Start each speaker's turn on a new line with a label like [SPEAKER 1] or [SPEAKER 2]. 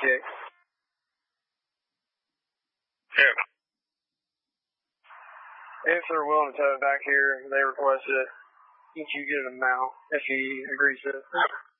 [SPEAKER 1] check.
[SPEAKER 2] Yeah.
[SPEAKER 1] If they're willing to tow it back here, they request that each you get an amount if he agrees to it.